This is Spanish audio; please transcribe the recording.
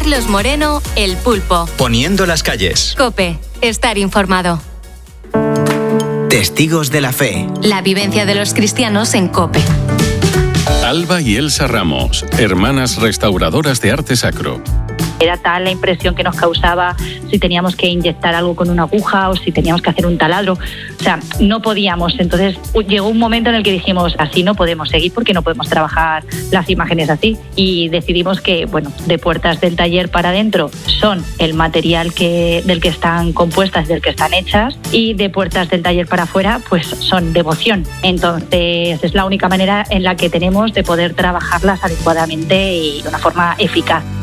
Carlos Moreno, El Pulpo. Poniendo las calles. COPE. Estar informado. Testigos de la fe. La vivencia de los cristianos en COPE. Alba y Elsa Ramos, hermanas restauradoras de arte sacro. Era tal la impresión que nos causaba si teníamos que inyectar algo con una aguja o si teníamos que hacer un taladro. O sea, no podíamos. Entonces llegó un momento en el que dijimos, así no podemos seguir porque no podemos trabajar las imágenes así. Y decidimos que, bueno, de puertas del taller para adentro son el material del que están compuestas, del que están hechas, y de puertas del taller para afuera, pues son devoción. Entonces es la única manera en la que tenemos de poder trabajarlas adecuadamente y de una forma eficaz.